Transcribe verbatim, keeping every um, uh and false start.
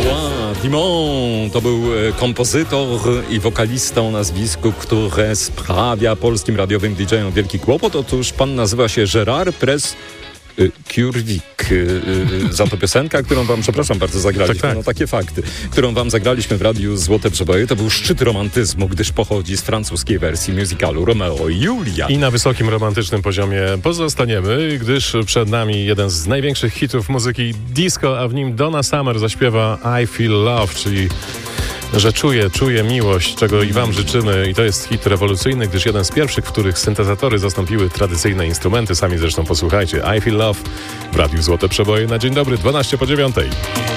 Benoit Dimond to był kompozytor i wokalista o nazwisku, które sprawia polskim radiowym didżejom wielki kłopot. Otóż pan nazywa się Gerard Press Kurwik. Za to piosenka, którą wam, przepraszam bardzo, zagraliśmy, tak, tak. no takie fakty, którą wam zagraliśmy w radiu Złote Przeboje, to był szczyt romantyzmu, gdyż pochodzi z francuskiej wersji musicalu Romeo i Julia. I na wysokim romantycznym poziomie pozostaniemy, gdyż przed nami jeden z największych hitów muzyki disco, a w nim Donna Summer zaśpiewa I Feel Love, czyli że czuję, czuję miłość, czego i wam życzymy. I to jest hit rewolucyjny, gdyż jeden z pierwszych, w których syntezatory zastąpiły tradycyjne instrumenty. Sami zresztą posłuchajcie. I Feel Love w Radiu Złote Przeboje na dzień dobry, dwanaście po dziewiątej.